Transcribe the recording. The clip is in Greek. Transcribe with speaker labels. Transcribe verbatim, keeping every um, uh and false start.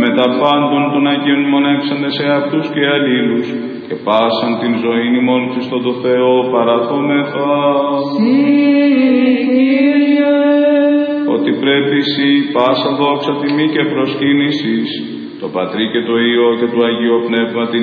Speaker 1: με τα πάντων των Αγίων μονέξαντες σε αυτούς και αλλήλους, και πάσαν την ζωήν ημών Χριστόν το Θεό παραθόμεθα.
Speaker 2: Συ, Κύριε,
Speaker 1: ότι πρέπει σοι πάσα δόξα τιμή και προσκύνησης, το Πατρί και το Υιό και το Αγίο Πνεύμα την